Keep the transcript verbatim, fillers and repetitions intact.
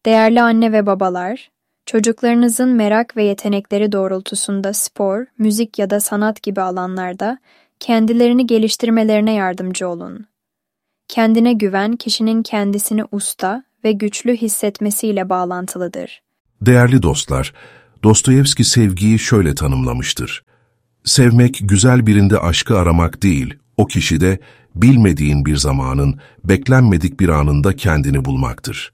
Değerli anne ve babalar, çocuklarınızın merak ve yetenekleri doğrultusunda spor, müzik ya da sanat gibi alanlarda kendilerini geliştirmelerine yardımcı olun. Kendine güven, kişinin kendisini usta ve güçlü hissetmesiyle bağlantılıdır. Değerli dostlar, Dostoyevski sevgiyi şöyle tanımlamıştır. Sevmek, güzel birinde aşkı aramak değil, o kişide bilmediğin bir zamanın, beklenmedik bir anında kendini bulmaktır.